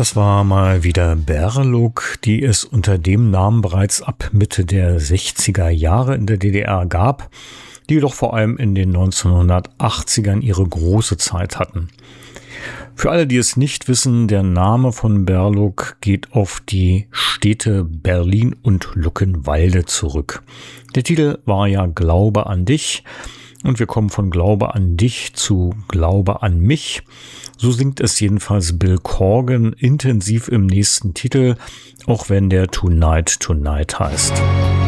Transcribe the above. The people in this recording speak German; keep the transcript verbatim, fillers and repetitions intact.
Das war mal wieder Berluk, die es unter dem Namen bereits ab Mitte der sechziger Jahre in der D D R gab, die jedoch vor allem in den neunzehnhundertachtzigern ihre große Zeit hatten. Für alle, die es nicht wissen, der Name von Berluk geht auf die Städte Berlin und Luckenwalde zurück. Der Titel war ja Glaube an dich und wir kommen von Glaube an dich zu Glaube an mich. So singt es jedenfalls Bill Corgan intensiv im nächsten Titel, auch wenn der Tonight Tonight heißt.